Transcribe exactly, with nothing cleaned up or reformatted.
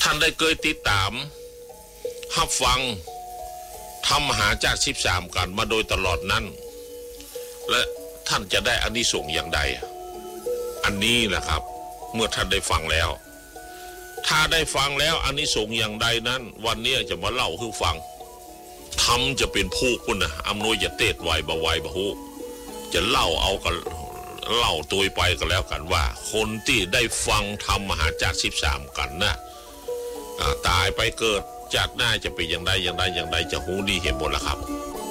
ท่านได้เคยติดตามรับฟังทำมหาจากสิบสามกันมาโดยตลอดนั้นและท่านจะได้อานิสงส์อย่างใดอันนี้แหละครับเมื่อท่านได้ฟังแล้วถ้าได้ฟังแล้วอานิสงส์อย่างใดนั้นวันนี้จะมาเล่าให้ฟังทำจะเป็นผู้คุณนะอำนวยจะเตดไวบะไวบะฮูจะเล่าเอากันเล่าตัวไปกันแล้วกันว่าคนที่ได้ฟังธรรมมหาจากสิบสามกันนะตายไปเกิดจากหน้าจะเป็นอย่างใดอย่างใดอย่างใดจะหูดีเห็นหมดละครับ